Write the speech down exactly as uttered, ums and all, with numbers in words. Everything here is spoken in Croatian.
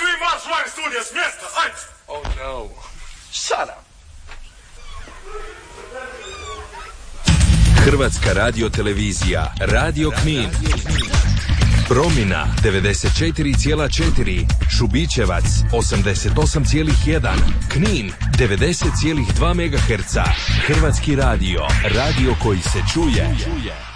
svi marš van iz studija s mjesta, hajde! Oh no. Shut up. Hrvatska radiotelevizija, Radio Knin. Promina devedeset četiri zarez četiri, Šubićevac osamdeset osam zarez jedan, Knin devedeset zarez dva megaherca. Hrvatski radio, radio koji se čuje.